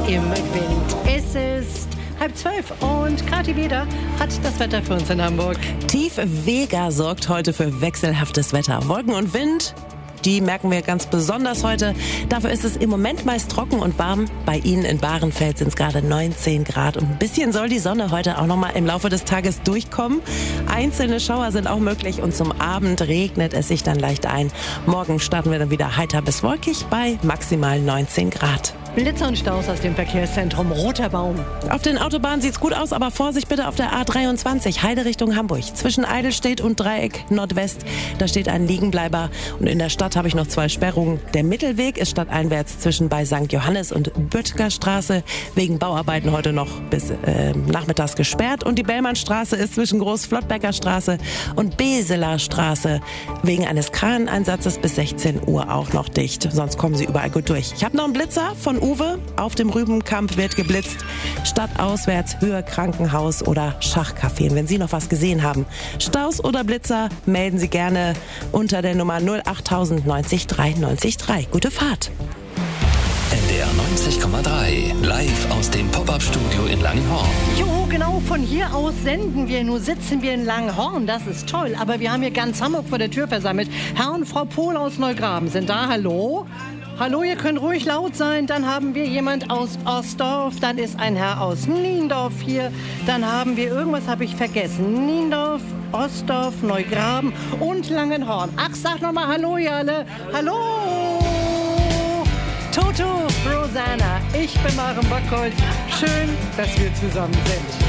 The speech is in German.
im Wind. Es ist 11:30 und Kathi Weder hat das Wetter für uns in Hamburg. Tief Vega sorgt heute für wechselhaftes Wetter. Wolken und Wind, die merken wir ganz besonders heute. Dafür ist es im Moment meist trocken und warm. Bei Ihnen in Bahrenfeld sind es gerade 19 Grad. Und ein bisschen soll die Sonne heute auch noch mal im Laufe des Tages durchkommen. Einzelne Schauer sind auch möglich und zum Abend regnet es sich dann leicht ein. Morgen starten wir dann wieder heiter bis wolkig bei maximal 19 Grad. Blitzer und Staus aus dem Verkehrszentrum Roter Baum. Auf den Autobahnen sieht's gut aus, aber Vorsicht bitte auf der A23, Heide Richtung Hamburg. Zwischen Eidelstedt und Dreieck Nordwest, da steht ein Liegenbleiber. Und in der Stadt habe ich noch 2 Sperrungen. Der Mittelweg ist stadteinwärts zwischen bei St. Johannes und Böttger Straße wegen Bauarbeiten heute noch bis nachmittags gesperrt. Und die Bellmannstraße ist zwischen Großflottbecker Straße und Beseler Straße wegen eines Kraneinsatzes bis 16 Uhr auch noch dicht. Sonst kommen Sie überall gut durch. Ich habe noch einen Blitzer von Uwe. Auf dem Rübenkamp wird geblitzt. Stadtauswärts, Höhe Krankenhaus oder Schachcafé. Und wenn Sie noch was gesehen haben, Staus oder Blitzer, melden Sie gerne unter der Nummer 08000 90 3 90 3. Gute Fahrt. NDR 90,3, live aus dem Pop-Up-Studio in Langenhorn. Jo, genau, von hier aus senden wir. Nur sitzen wir in Langenhorn, das ist toll. Aber wir haben hier ganz Hamburg vor der Tür versammelt. Herr und Frau Pohl aus Neugraben sind da, hallo? Hallo, ihr könnt ruhig laut sein. Dann haben wir jemand aus Ostdorf, dann ist ein Herr aus Niendorf hier. Dann haben wir, irgendwas habe ich vergessen. Niendorf, Ostdorf, Neugraben und Langenhorn. Ach, sag nochmal hallo, ihr alle. Hallo! Toto, Rosanna, ich bin Maren Bockholt. Schön, dass wir zusammen sind.